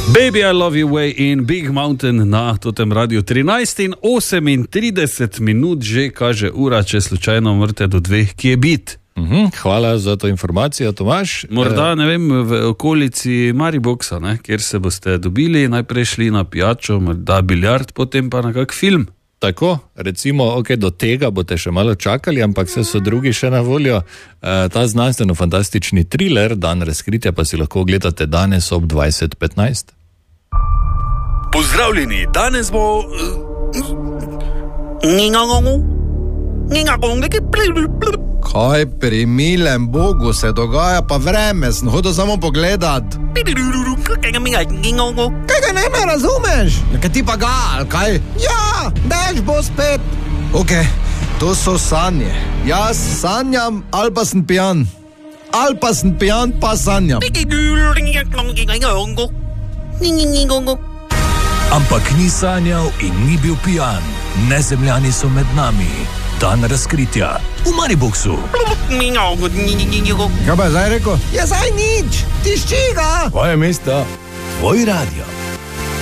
Baby, I love you way in Big Mountain na totem radiju 13:38 minut že kaže ura, če slučajno morate do 2, ki je bit. Hvala za to informacijo, Tomaž. Morda, ne vem, v okolici Mariboxa, ne, kjer se boste dobili, najprej šli na pijačo, morda biljard, potem pa na kak film. Tako, recimo, do tega boste še malo čakali, ampak vse so drugi še na voljo. Ta znanstveno-fantastični thriller, Dan razkritja, pa si lahko ogledate danes ob 20:15. Pozdravljeni, danes bo... Kaj pri milem Bogu se dogaja, pa vreme, sem hodil samo pogledat. Kaj ga ne me razumeš? Kaj ti pa ga, ali kaj? Ja, dež bo spet. To so sanje. Jaz sanjam, ali pa sem pijan. Ali pa sem pijan, pa sanjam. Ampak ni sanjal in ni bil pijan. Nezemljani so med nami. Dan razkritja v Mariboxu. Kaj pa je zdaj rekel? Ja, zdaj nič, tišči ga. Tvoje mesto, tvoj radio.